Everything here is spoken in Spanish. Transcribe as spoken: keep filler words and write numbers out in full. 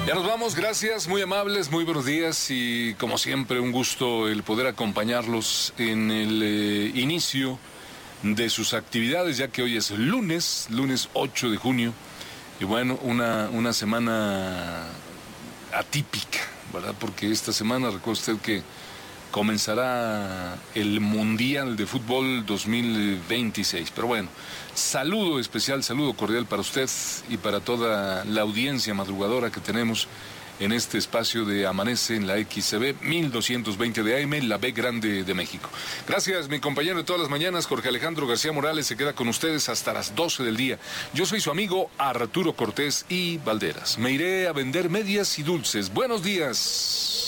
Ya nos vamos, gracias, muy amables, muy buenos días y como siempre un gusto el poder acompañarlos en el eh, inicio de sus actividades, ya que hoy es lunes, lunes ocho de junio, y bueno, una, una semana atípica, ¿verdad? Porque esta semana, recuerde usted que comenzará el Mundial de Fútbol dos mil veintiséis. Pero bueno, saludo especial, saludo cordial para usted y para toda la audiencia madrugadora que tenemos en este espacio de Amanece en la X C B mil doscientos veinte de A M, la B grande de México. Gracias, mi compañero de todas las mañanas, Jorge Alejandro García Morales, se queda con ustedes hasta las doce del día. Yo soy su amigo Arturo Cortés y Valderas. Me iré a vender medias y dulces. Buenos días.